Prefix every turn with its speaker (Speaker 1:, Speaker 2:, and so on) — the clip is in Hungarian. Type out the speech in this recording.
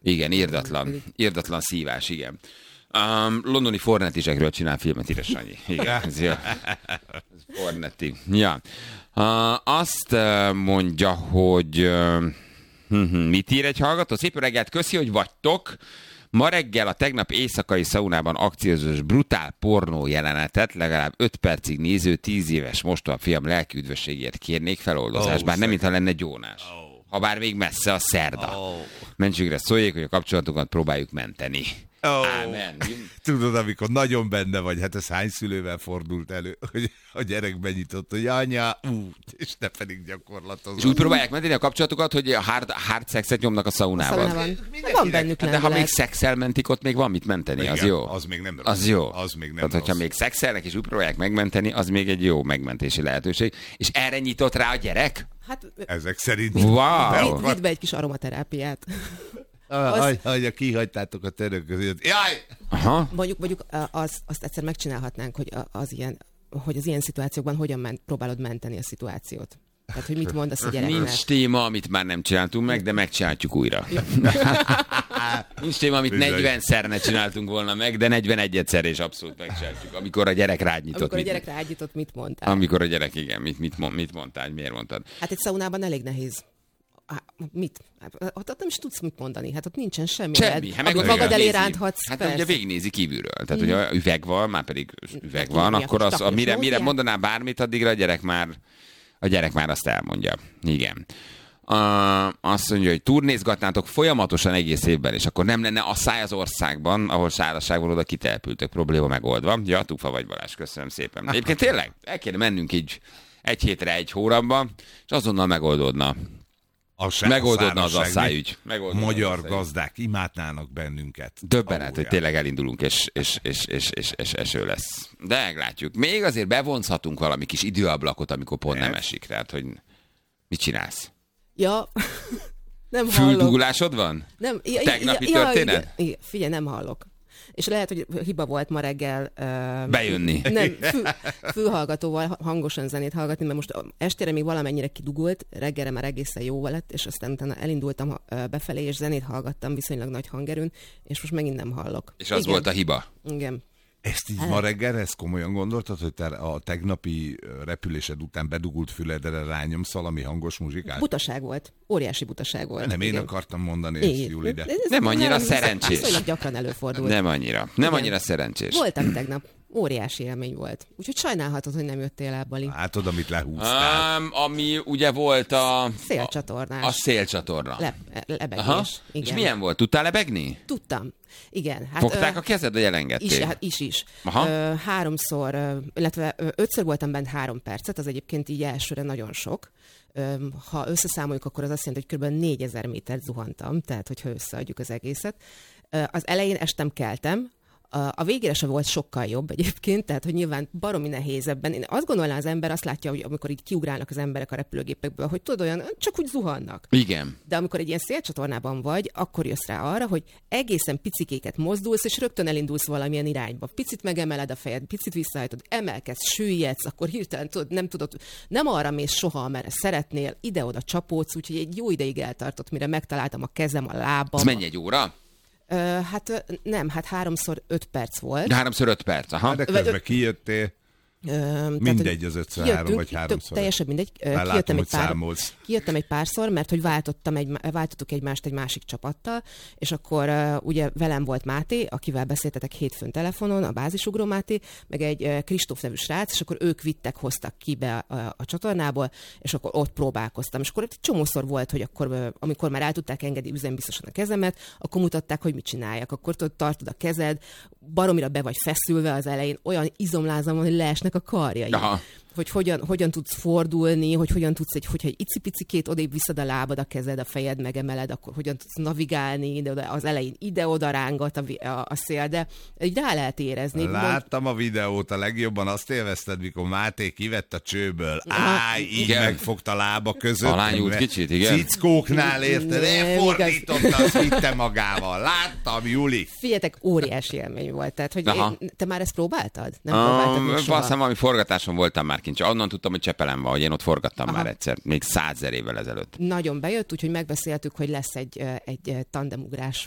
Speaker 1: Igen, irdatlan szívás, igen. Londoni Fornettisekről csinál filmet, ide Sanyi. Igen, ez jó. Fornetti. Ja. Azt mondja, hogy mit ír egy hallgató? Szép reggelt, köszi, hogy vagytok. Ma reggel a tegnap éjszakai szaunában akciózós brutál pornó jelenetet legalább 5 percig néző 10 éves mostoha fiam lelki üdvösségért kérnék feloldozás, bár nem mintha lenne gyónás. Habár még messze a szerda. Mentségre szóljék, hogy a kapcsolatokat próbáljuk menteni. Ámen.
Speaker 2: Tudod, amikor nagyon benne vagy, hát ez hány szülővel fordult elő, hogy a gyerek benyitott, hogy anya, és ne pedig gyakorlatozom.
Speaker 1: És úgy próbálják menteni a kapcsolatokat, hogy a hard szexet nyomnak a szaunában.
Speaker 3: Van bennük
Speaker 1: de ha még szexel mentik, ott még van mit menteni, igen, az jó.
Speaker 2: Az még nem rossz.
Speaker 1: Az jó.
Speaker 2: Az még nem
Speaker 1: tehát,
Speaker 2: rossz.
Speaker 1: hogyha még szexelnek és úgy próbálják megmenteni, az még egy jó megmentési lehetőség. És erre nyitott rá a gyerek?
Speaker 3: Hát,
Speaker 2: ezek szerint.
Speaker 1: Wow.
Speaker 3: Vidd be egy kis aromaterápiát.
Speaker 2: Kihagytátok a török között. Jaj!
Speaker 1: Aha.
Speaker 3: Mondjuk azt egyszer megcsinálhatnánk, hogy az ilyen szituációkban hogyan próbálod menteni a szituációt. Tehát, hogy mit mondasz a gyereknek.
Speaker 1: Nincs téma, amit már nem csináltunk meg, de megcsináljuk újra. Nincs téma, amit 40-szer ne csináltunk volna meg, de 41-szer és abszolút megcsináljuk. Amikor a gyerek rád nyitott.
Speaker 3: Mit mondtál?
Speaker 1: Amikor a gyerek, igen, mit mondtál, miért mondtad?
Speaker 3: Hát egy szaunában elég nehéz. Mit? Ott nem is tudsz mit mondani. Hát ott nincsen semmi. Amit magad elé ránthatsz.
Speaker 1: Hát ugye végignézi kívülről. Tehát, hogy a üveg van, már pedig üveg van, akkor az, mire mondaná bármit, addigra a gyerek már azt elmondja. Igen. Azt mondja, hogy turnézgatnátok folyamatosan egész évben, és akkor nem lenne asszály az országban, ahol szárazságból oda kitelepültök, probléma megoldva. Ja, Tufa vagy Balázs, köszönöm szépen. Egyébként tényleg, el kéne mennünk így egy hétre, egy hónapba, és azonnal megoldódna. Megoldódna az asszályügy.
Speaker 2: Magyar gazdák imádnának bennünket.
Speaker 1: Döbbenet, hogy tényleg elindulunk, és eső lesz. De meglátjuk. Még azért bevonzhatunk valami kis időablakot, amikor pont nem esik. Tehát, hogy mit csinálsz?
Speaker 3: Ja, nem hallok.
Speaker 1: Füldugulásod van?
Speaker 3: Nem.
Speaker 1: Tegnapi történet?
Speaker 3: Igen, figyelj, nem hallok. És lehet, hogy hiba volt ma reggel
Speaker 1: bejönni.
Speaker 3: Nem, fülhallgatóval hangosan zenét hallgatni, mert most estére még valamennyire kidugult, reggelre már egészen jó lett, és aztán utána elindultam befelé, és zenét hallgattam viszonylag nagy hangerőn, és most megint nem hallok.
Speaker 1: És az volt a hiba?
Speaker 3: Igen.
Speaker 2: Ezt így ma reggel, ezt komolyan gondoltad, hogy te a tegnapi repülésed után bedugult füledre rányomsz valami hangos muzsikát?
Speaker 3: Butaság volt. Óriási butaság volt.
Speaker 2: Nem, én akartam mondani ezt, Juli, de...
Speaker 1: Nem annyira szerencsés.
Speaker 3: Viszonylag gyakran előfordult.
Speaker 1: Nem annyira szerencsés.
Speaker 3: Voltam tegnap. Óriási élmény volt. Úgyhogy sajnálhatod, hogy nem jöttél el, Bali.
Speaker 2: Hát oda, amit lehúztál.
Speaker 1: Ami ugye volt a...
Speaker 3: Szélcsatornás.
Speaker 1: A szélcsatorna.
Speaker 3: Lebegés.
Speaker 1: És milyen volt? Tudtál lebegni?
Speaker 3: Tudtam. Igen. Hát,
Speaker 1: fogták a kezed, vagy elengedték?
Speaker 3: Is. Háromszor, illetve 5-ször voltam bent 3 percet, az egyébként így elsőre nagyon sok. Ha összeszámoljuk, akkor az azt jelenti, hogy kb. 4000 métert zuhantam, tehát hogyha összeadjuk az egészet. Az elején estem, keltem, a végére sem volt sokkal jobb egyébként, tehát hogy nyilván baromi nehéz ebben. Én azt gondolná, az ember azt látja, hogy amikor így kiugrálnak az emberek a repülőgépekből, hogy tudod, olyan csak úgy zuhannak.
Speaker 1: Igen.
Speaker 3: De amikor egy ilyen szélcsatornában vagy, akkor jössz rá arra, hogy egészen picikéket mozdulsz, és rögtön elindulsz valamilyen irányba. Picit megemeled a fejed, picit visszahajtod, emelkedsz, süllyedsz, akkor hirtelen nem arra mész soha, amerre szeretnél, ide-oda csapódsz, úgyhogy egy jó ideig eltartott, mire megtaláltam a kezem, a lábam.
Speaker 1: Ez mennyi, egy óra?
Speaker 3: Hát nem, 3x5 perc volt.
Speaker 1: 3x5 perc, aha.
Speaker 2: De közben kijöttél. Mindegy az 5x3 vagy 3x.
Speaker 3: Teljesen mindegy. Kijöttem egy párszor, mert hogy váltottuk egymást egy másik csapattal, és akkor ugye velem volt Máté, akivel beszéltetek hétfőn telefonon, a bázisugró Máté, meg egy Kristóf nevű srác, és akkor ők hoztak ki be a csatornából, és akkor ott próbálkoztam. És akkor egy csomószor volt, hogy akkor, amikor már el tudták engedni üzembiztosan a kezemet, akkor mutatták, hogy mit csináljak. Akkor tartod a kezed, baromira be vagy feszülve az elején, olyan izomlázam van, hogy leesnek a karjai. Aha. Hogy hogyan tudsz fordulni, hogyan tudsz, hogyha egy icipicikét odébb viszed a lábad, a kezed, a fejed megemeled, akkor hogyan tudsz navigálni, de az elején ide-oda rángat a szél, de így rá lehet érezni.
Speaker 2: Láttam a videót, a legjobban azt élvezted, mikor Máté kivett a csőből. Így megfogta lába között.
Speaker 1: Alányult kicsit, igen.
Speaker 2: Cickóknál érted, elfordította, azt vitte magával. Láttam, Juli.
Speaker 3: Figyeljetek, óriási élmény volt. Tehát, hogy te már ezt próbáltad? Nem próbáltad még soha?
Speaker 1: Valószínűleg valami forgatáson voltam már kint. Onnan tudtam, hogy Csepelen van, hogy én ott forgattam már egyszer, még 100 000 évvel ezelőtt.
Speaker 3: Nagyon bejött, úgyhogy megbeszéltük, hogy lesz egy tandemugrás